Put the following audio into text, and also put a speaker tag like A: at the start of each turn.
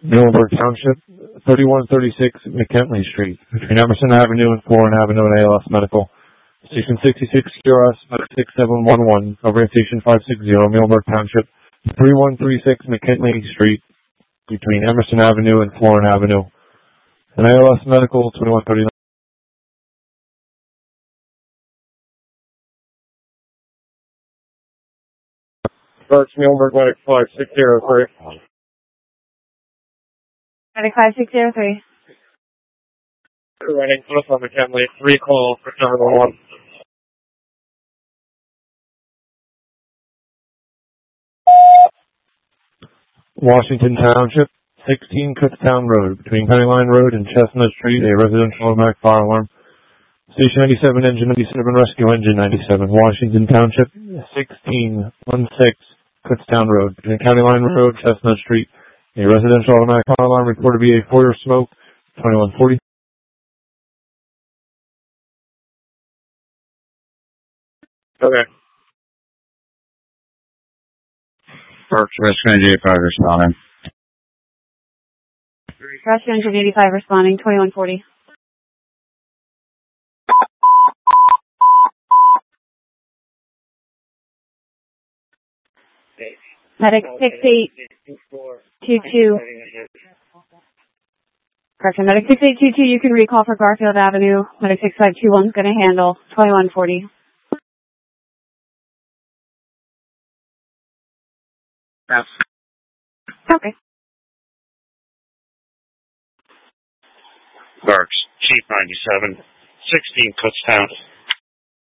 A: Muhlenberg Township, 3136 McKinley Street, between Emerson Avenue and Florin Avenue and ALS Medical. Station 66 QRS 6711, covering Station 560, Muhlenberg Township, 3136 McKinley Street, between Emerson Avenue and Florin Avenue. And ALS Medical, 2139. Starts Muhlenberg Medic 5603.
B: Medic 5603.
A: Running close on McKinley, 3 call for Terminal 1. Washington Township, 16 Kutztown Road, between County Line Road and Chestnut Street, a residential automatic fire alarm. Station 97, Engine 97, Rescue Engine 97, Washington Township, 1616 Kutztown Road, between County Line Road, Chestnut Street, a residential automatic fire alarm reported to be a foyer smoke, 2140. Okay.
C: Rescue Engine 85 responding.
B: Rescue Engine 85 responding, 2140. Medic 6822. Correction, Medic 6822, you can recall for Garfield Avenue. Medic 6521 is going to handle, 2140.
C: Yes.
B: Okay.
C: Barks, Chief 97, 16 Kutztown.